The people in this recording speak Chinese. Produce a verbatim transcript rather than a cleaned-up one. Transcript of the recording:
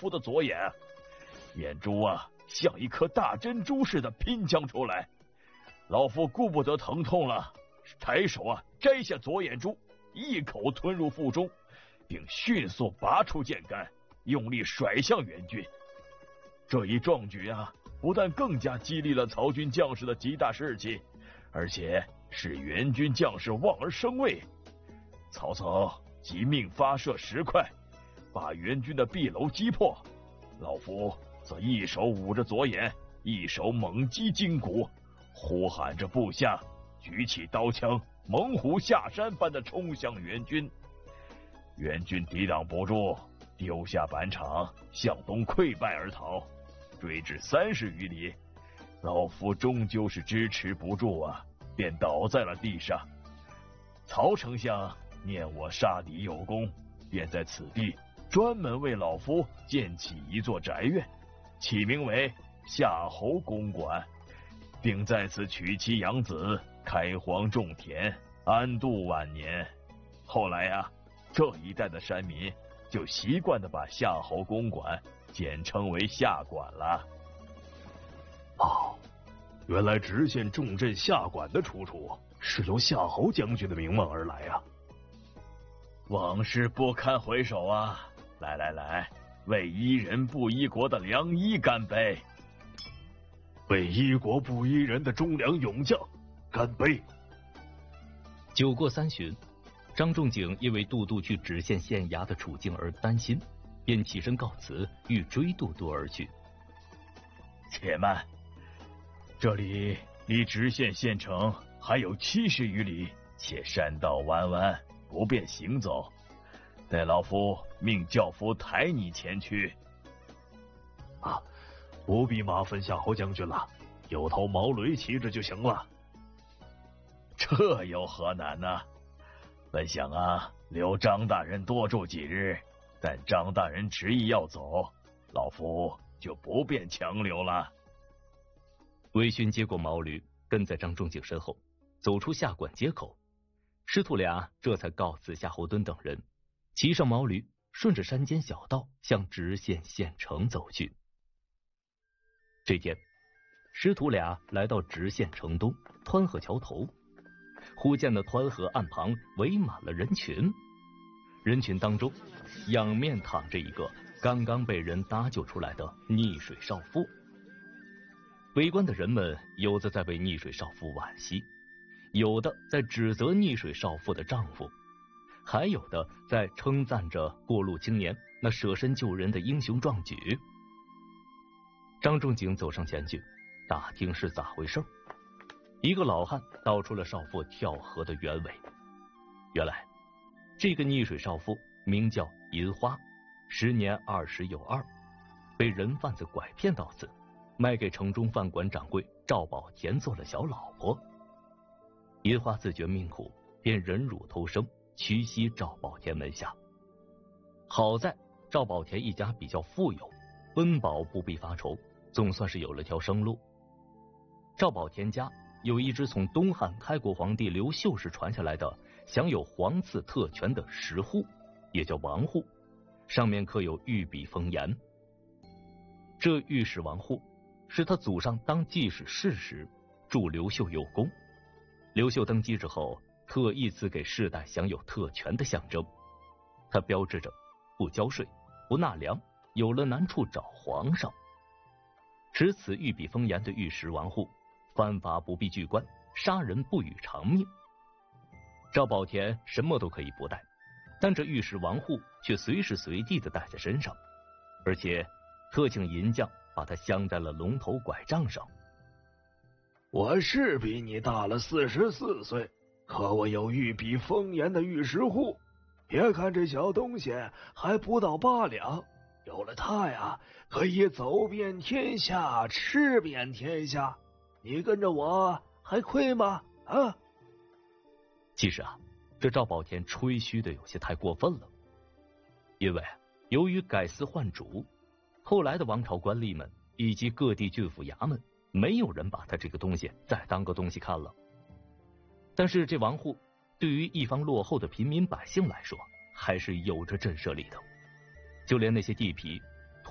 夫的左眼，眼珠啊像一颗大珍珠似的拼将出来。老夫顾不得疼痛了，抬手啊摘下左眼珠，一口吞入腹中，并迅速拔出剑杆，用力甩向援军。这一壮举啊，不但更加激励了曹军将士的极大士气，而且使援军将士望而生畏。曹操即命发射石块，把援军的壁楼击破。老夫则一手捂着左眼，一手猛击筋骨，呼喊着部下举起刀枪，猛虎下山般的冲向援军。援军抵挡不住，丢下板场，向东溃败而逃，追至三十余里。老夫终究是支持不住啊，便倒在了地上。曹丞相念我杀敌有功，便在此地专门为老夫建起一座宅院，起名为夏侯公馆，并在此娶妻养子，开荒种田，安度晚年。后来呀、啊，这一带的山民就习惯的把夏侯公馆简称为夏馆了。 哦，原来直县重镇夏馆的出处是由夏侯将军的名望而来啊！ 往事不堪回首啊！来来来，为依人不依国的良医干杯！ 为依国不依人的忠良勇将干杯！ 酒过三巡，张仲景因为杜度去直县县衙的处境而担心，便起身告辞，欲追杜度而去。 且慢，这里离直县县城还有七十余里，且山道弯弯，不便行走。待老夫命轿夫抬你前去。 啊，不必麻烦夏侯将军了，有头毛驴骑着就行了。 这有何难呢？本想啊，留张大人多住几日，但张大人执意要走，老夫就不便强留了。 魏勋接过毛驴，跟在张仲景身后，走出下馆街口。师徒俩这才告辞夏侯惇等人，骑上毛驴，顺着山间小道向直县县城走去。这天，师徒俩来到直县城东湍河桥头，忽见那湍河岸旁围满了人群，人群当中仰面躺着一个刚刚被人搭救出来的溺水少妇。围观的人们有的在为溺水少妇惋惜，有的在指责溺水少妇的丈夫，还有的在称赞着过路青年那舍身救人的英雄壮举。张仲景走上前去打听是咋回事。一个老汉道出了少妇跳河的原委。原来这个溺水少妇名叫银花，时年二十有二，被人贩子拐骗到此，卖给城中饭馆掌柜赵宝田做了小老婆。银花自觉命苦，便忍辱偷生，屈膝赵宝田门下。好在赵宝田一家比较富有，温饱不必发愁，总算是有了条生路。赵宝田家有一只从东汉开国皇帝刘秀时传下来的享有皇赐特权的石户，也叫王户，上面刻有御笔封言。这御史王户是他祖上当记史事时助刘秀有功，刘秀登基之后特意赐给世代享有特权的象征。它标志着不交税，不纳粮，有了难处找皇上。持此御笔封言的御史王户，犯法不必具官，杀人不予偿命。赵宝田什么都可以不带，但这御史王户却随时随地的带在身上，而且特请银匠把它镶在了龙头拐杖上。 我是比你大了四十四岁，可我有御笔封言的御史户。别看这小东西还不到八两，有了它呀，可以走遍天下，吃遍天下。你跟着我还亏吗？啊！ 其实啊，这赵宝田吹嘘的有些太过分了。因为由于改司换主，后来的王朝官吏们以及各地郡府衙门，没有人把他这个东西再当个东西看了。但是这王户对于一方落后的平民百姓来说，还是有着震慑力的。就连那些地痞